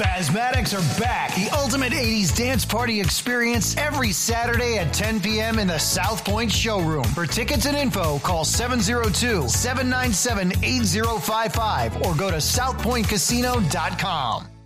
Phasmatics are back. The ultimate 80s dance party experience every Saturday at 10 p.m. in the South Point showroom. For tickets and info, call 702-797-8055 or go to southpointcasino.com.